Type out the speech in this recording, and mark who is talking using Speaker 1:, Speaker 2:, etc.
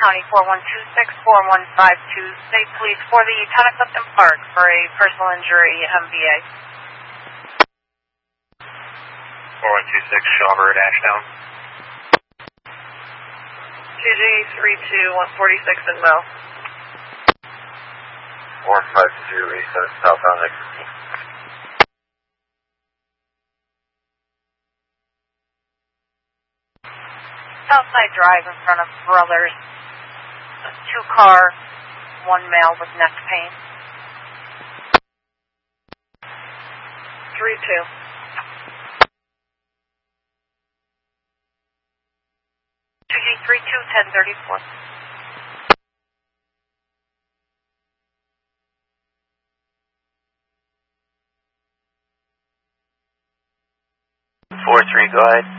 Speaker 1: County 4126-4152, State Police for the town of Clifton Park for a personal injury MVA.
Speaker 2: 4126, Shawver at Ashdown.
Speaker 3: 2G32-146 in Mel.
Speaker 4: 152 East southbound exit.
Speaker 1: Southside Drive in front of Brothers. A 2-car, 1 male with neck pain.
Speaker 3: 3-2.
Speaker 1: 2G32-1034.
Speaker 4: Four three, go ahead.